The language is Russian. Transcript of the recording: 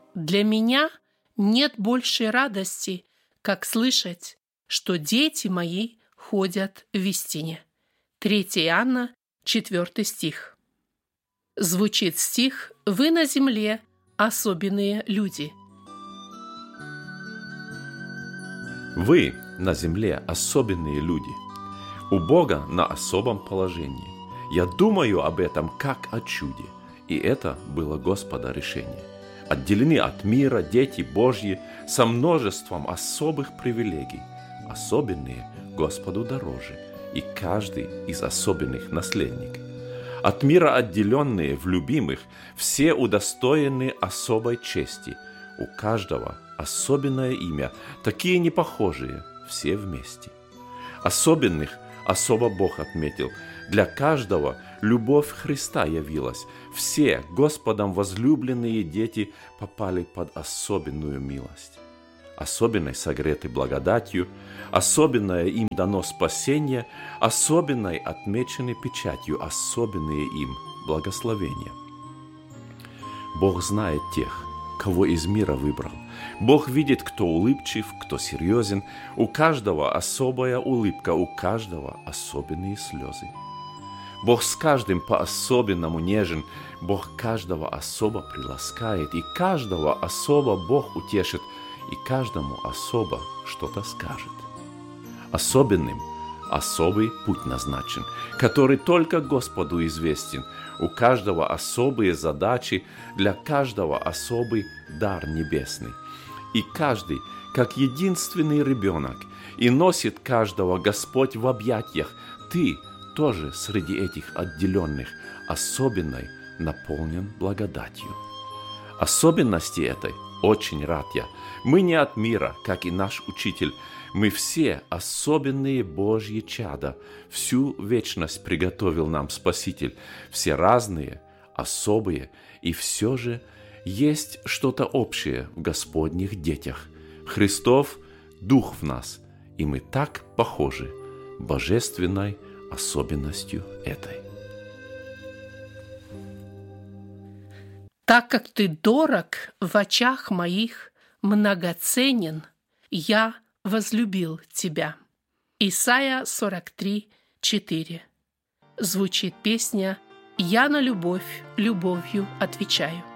Для меня нет большей радости, как слышать, что дети мои ходят в истине. 3 Иоанна, 4 стих. Звучит стих «Вы на земле особенные люди». Вы на земле особенные люди. У Бога на особом положении. Я думаю об этом как о чуде. И это было Господа решение. Отделены от мира дети Божьи со множеством особых привилегий. Особенные Господу дороже. И каждый из особенных наследник. От мира отделенные в любимых, все удостоены особой чести. У каждого особенное имя, такие непохожие, все вместе. Особенных особо Бог отметил. Для каждого любовь Христа явилась. Все Господом возлюбленные дети попали под особенную милость. Особенной согреты благодатью, особенное им дано спасение, особенной отмечены печатью, особенные им благословения. Бог знает тех, кого из мира выбрал. Бог видит, кто улыбчив, кто серьезен. У каждого особая улыбка, у каждого особенные слезы. Бог с каждым по-особенному нежен, Бог каждого особо приласкает, и каждого особо Бог утешит, и каждому особо что-то скажет. Особенным особый путь назначен, который только Господу известен. У каждого особые задачи, для каждого особый дар небесный. И каждый, как единственный ребенок, и носит каждого Господь в объятиях. Ты тоже среди этих отделенных, особенной наполнен благодатью. Особенности этой очень рад я. Мы не от мира, как и наш учитель. Мы все особенные Божьи чада. Всю вечность приготовил нам Спаситель. Все разные, особые, и все же есть что-то общее в Господних детях. Христов Дух в нас, и мы так похожи божественной особенностью этой. Так как ты дорог в очах моих, многоценен, я возлюбил тебя. Исайя 43, 4. Звучит песня «Я на любовь любовью отвечаю».